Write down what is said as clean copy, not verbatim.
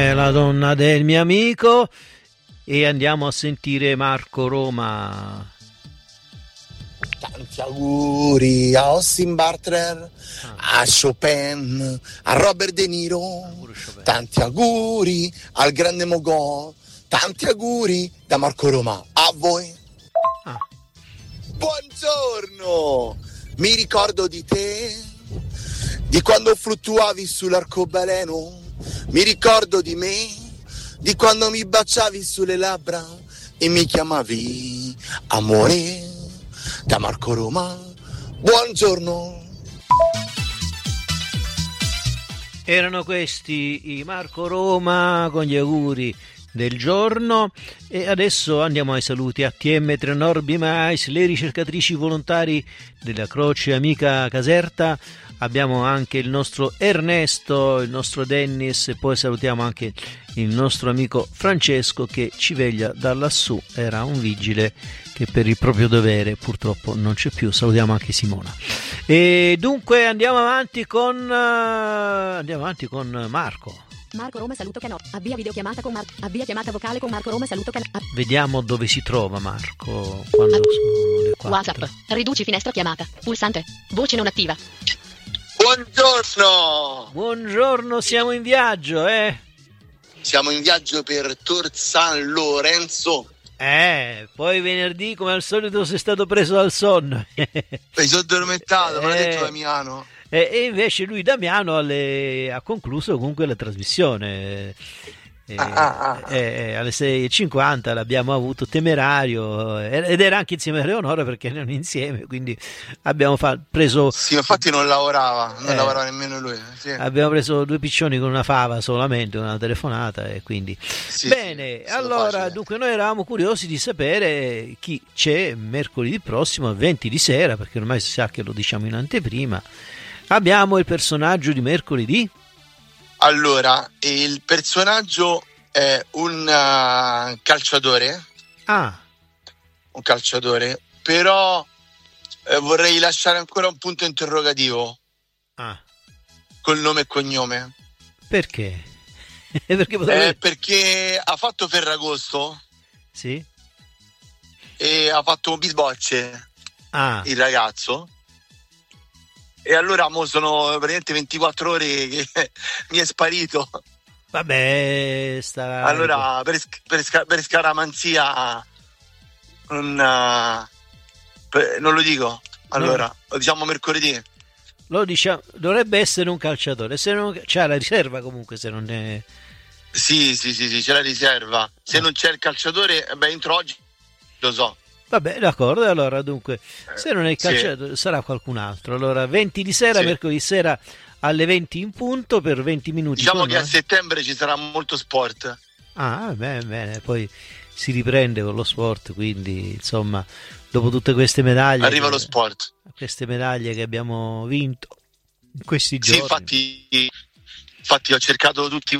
È la donna del mio amico e andiamo a sentire Marco Roma. Tanti auguri a Austin Butler, a Chopin, a Robert De Niro, tanti auguri al grande Mogol, tanti auguri da Marco Roma a voi. Buongiorno, mi ricordo di te, di quando fluttuavi sull'arcobaleno, mi ricordo di me, di quando mi baciavi sulle labbra e mi chiamavi amore. Da Marco Roma, buongiorno. Erano questi i Marco Roma con gli auguri del giorno e adesso andiamo ai saluti. ATM Trenorbi Mais, le ricercatrici volontari della Croce Amica Caserta, abbiamo anche il nostro Ernesto, il nostro Dennis e poi salutiamo anche il nostro amico Francesco che ci veglia da lassù, era un vigile che per il proprio dovere purtroppo non c'è più. Salutiamo anche Simona. E dunque andiamo avanti con Marco. Marco Roma saluto Canò. Avvia videochiamata con Marco. Avvia chiamata vocale con Marco Roma saluto Canò. Vediamo dove si trova Marco quando sono le 4. WhatsApp. Riduci finestra chiamata. Pulsante. Voce non attiva. Buongiorno. Buongiorno, siamo in viaggio, Siamo in viaggio per Tor San Lorenzo. Poi venerdì come al solito sei stato preso dal sonno. Mi sono addormentato, me l'ha detto Damiano. E invece lui Damiano ha concluso comunque la trasmissione. Alle 6:50 l'abbiamo avuto Temerario ed era anche insieme a Leonora perché erano insieme, quindi abbiamo preso. Sì, infatti non lavorava nemmeno lui. Sì. Abbiamo preso 2 piccioni con una fava solamente, una telefonata e quindi. Sì, bene, sì, allora dunque noi eravamo curiosi di sapere chi c'è mercoledì prossimo alle 20 di sera, perché ormai si sa che lo diciamo in anteprima. Abbiamo il personaggio di mercoledì. Allora, il personaggio è un calciatore. Un calciatore, però vorrei lasciare ancora un punto interrogativo. Col nome e cognome. Perché? Perché ha fatto Ferragosto. Sì. E ha fatto un bisbocce. Il ragazzo. E allora mo sono praticamente 24 ore che mi è sparito. Vabbè, allora per scaramanzia non lo dico. Allora, lo diciamo mercoledì. Lo diciamo, dovrebbe essere un calciatore, se non c'è la riserva comunque, se non è. Sì, c'è la riserva. Se non c'è il calciatore, entro oggi, lo so. Vabbè, d'accordo, allora dunque, se non è il calciatore sarà qualcun altro. Allora, 20 di sera, mercoledì sera alle 20 in punto per 20 minuti. Diciamo che a settembre ci sarà molto sport. Bene, poi si riprende con lo sport, quindi insomma, dopo tutte queste medaglie. Arriva lo sport. Queste medaglie che abbiamo vinto in questi giorni. Sì, infatti ho cercato tutti